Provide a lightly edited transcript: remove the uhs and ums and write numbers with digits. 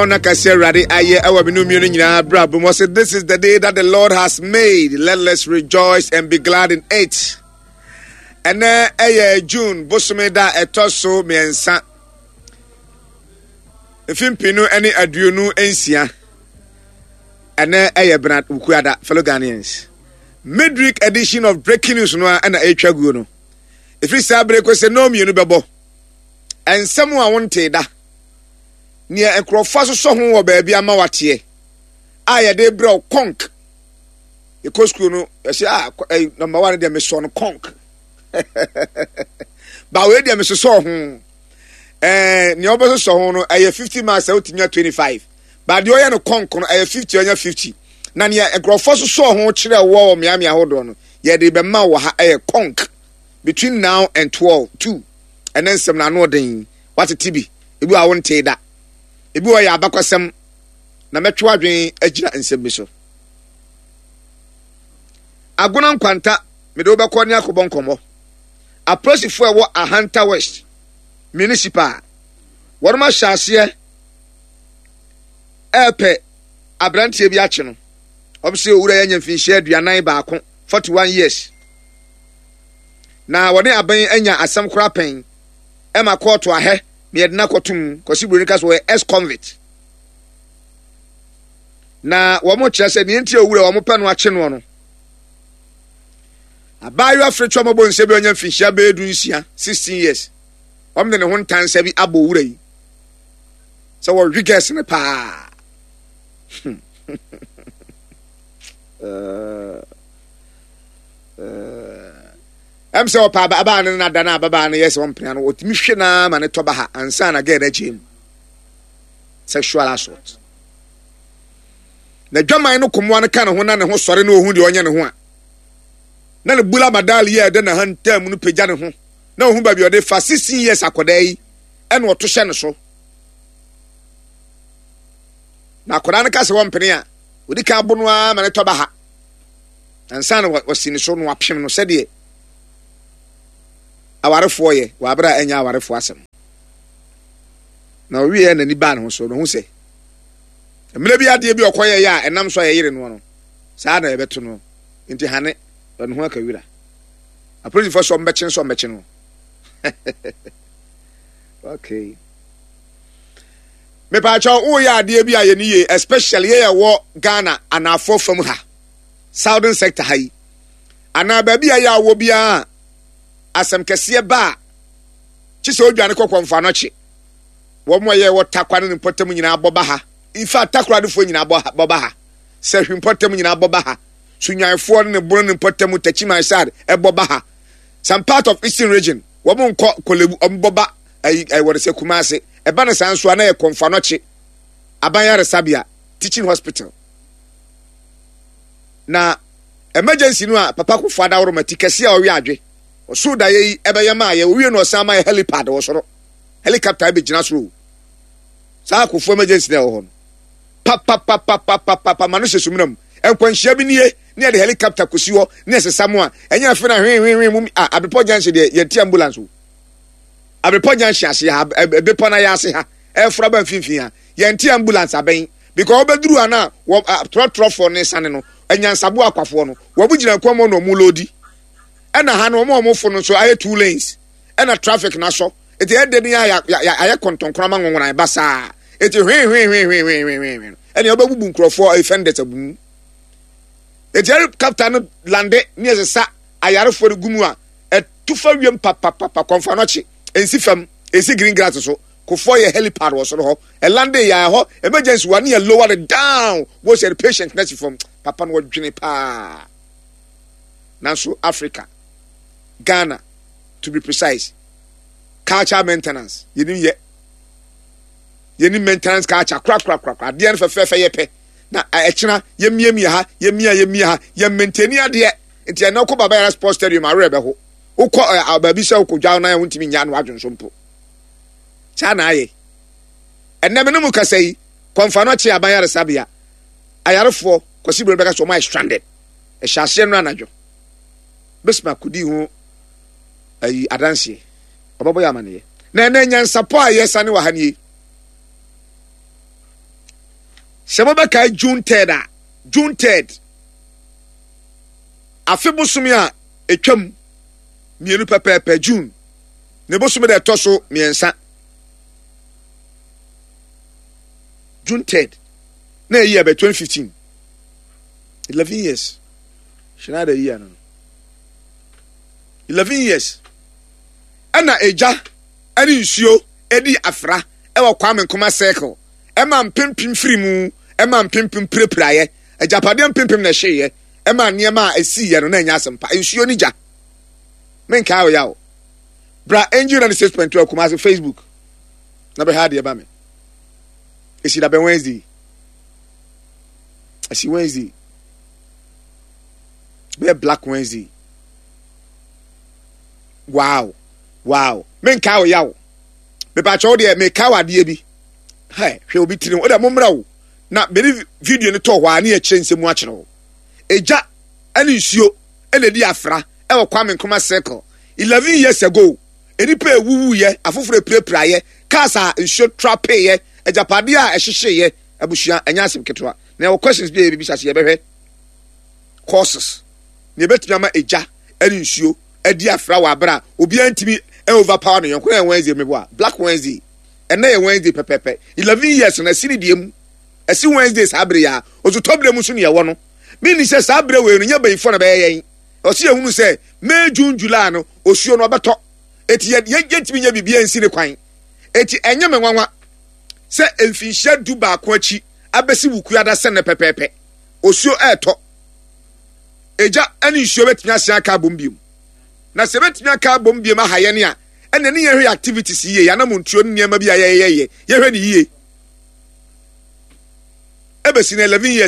This is the day that the Lord has made. Let's rejoice and be glad in it. And June, Bosumeda etoso miensa. Fimpinu any aduonu ensia. And Bernard Ukuada, fellow Ghanaians. Midweek edition of Breaking News no and Echaguno. If we say break, we say no me bebo. And someone wanted that. Near a crowfaso so home baby ama watie. Aye de bro conk. The coscuno, I say number one de me son conk. But we de me so home. Niobo so home aye 50 miles out in 25. But the oya no conk no aye 50 on 50. Na near a crowfaso so home chire wo Miami ahodo no. Ye de be ma wo ha aye conk between now and 2. And then some na no den. What a TB. Ibu I won't take that. Ebi wo ya abakwasem na metwe adwen agira nsem bi so agona nkwanta me de obekọ ne akobon komo aprosifo ewo Ahanta West municipal worma hyase epe abrantie bi ache no obse owura ya nyamfinhye aduanan baako 41 years na woni aban anya asem kora pen ema court ahe me na kotum kosi bronikas we ex convict na wo mo kyerese ne ntia owura wo mo pe no ache no no abayo afretwa mo bonse bi onya mfinhia be edu nsia 16 years omne ne ho ntansa bi abo owura yi so wo wiges ne pa I'm so papa na dana baba na yes one plan otimi hwe na ma ne toba ha ansa na get agim sexual assault na dwaman no komo an ka ne ho na ne ho sore na ohun de onye ne ho a na ne bula madali ye de na hantam no pegya ne ho na ohun ba bi ode fa 16 years akoda yi e na oto hye ne so na akoda ne ka se one plan a odi ka bono a ma ne toba ha ansa na wasini so no apem no se de awarefo ye wabra enya awarefo asem na owie na ni ba ne ho so no hu se emle bi ade bi okoye ya enam so ye yire no no saa na ebeto no nti hane no ho akawira apology for so mbeche no okay me pa cha o ya ade bi aye ni ye especially ye wo Ghana anafo fam ha southern sector ha yi ana ba bi aye awo bia asem kese ba chi se odwane kokonfa no chi wo mo ye wo takwa ne potem nyina aboba ha in fact takwa defo nyina aboba ha se hwimpotem nyina aboba ha sunyanfo ne boro ne potem tachi my side eboba ha some part of eastern region wo mo nko kolebu omboba ai wo se Kumase eba ne sanso na ye konfa no chi Abanyare Sabia teaching hospital na emergency no a papa ko fada woro matikase a owi adwe so da ye ebeyama ye wie no osama ye helipad wo soro helicopter be gina soro sa akofo emergency na wo ho pa manu sesumnam enkwanhia bi nie ne de helicopter kosi wo ne sesamo a enya fe na hwen mu abepo janse de ye ti ambulance wo abepo janse ase ha bepo na ya ase ha efra ba mfimfin ha ye ti ambulance aben because obeduru ana wo trotro for ne sane no enya nsabo akwafo no wo bu gina kwamo no mu lodi ena ha no mo fo no so aye 2 lanes ena traffic na so eti ede ni ya kontonkrama ngwona basa eti hwen eni obabubu nkrofo offenders abun eti captain lande ni esesa ayare for gumu a etufa wiem papa konfa no chi ensi fam esi green grass so kofo ye helipad wo so ho e lande ya ho emergency one ye lower it down wo say the patient next from papa no dwene pa nanso Africa Ghana to be precise culture maintenance yeni maintenance culture kra de en fefe yepe na echina yemia ha ye maintain ade enti na ko baba ya sports stadium arebe ho ukọ ababi se ukọ na wontimi nya no adwonso mpo cha na aye eneme no mu kasai konfa no chi Abanyare Sabia ayarefo kosi bre beka so my stranded e hyase no anadwo besma kudi ho ayi adanse obabo ya mane na nyansapo ayesa ne wa hanie Shamabaka June 3rd. June 3rd. Afibusumia etwam mienu pepepe June. Nebosume de toso miensa. June 3rd. Na year be 2015. 11 years. Shinada year no. 11 years. Ana eja ani nsuo edi afra ewa Kwame Nkrumah circle. Ema mpempim firi mu, ema mpempim prepraye. Ejapade mpempim na hyeye. Ema niema esi ye no na nya asempa. Nsuo ni ja. Menka wo yawo. Bra Angel 96.2 Kumasi Facebook. Na be hard ye ba me. Esi da be Wednesday. Esi Wednesday. Be Black Wednesday. Wow. Menka wo yawo. Me pa cho de me ka wade bi. Hey, hwe obi tirim. O da momra wo. Na be video ni to hwa na e kyensemu a kyerɛ wo. Eja ani nsuo ene di afra e wo Kwame Nkrumah circle 11 years ago. Enipa ewuwu ye afoforo prepra ye kasa nsuo trape ye ejapade a ehyehye ye abusua anya asem ketwa. Na your questions be bi sase ye behwe courses. Ne betumi ama eja ani nsuo edi afra wa bra obi antimi overpower no yonko na Wednesday mebo Black Wednesday ena ye Wednesday pepepe 11 years na sini diem esi Wednesday sabre ya ozutobre mu so ne ye wo no mi ni se sabre we no nya bayifo na be yen o se ehunu se May June July no osuo no obeto eti ye gentimi nya bibia nsi ne kwan eti enye me nwanwa se emfinhia du ba ko achi abesi wukuada se ne pepepe osuo eto eja ani nsuo betimi ase aka bombiem na se betimi aka bombiem ahaye ne a ene ne ye activities ye ya na montuo ne niam bia ye hwe ne ye ebesi na 11 years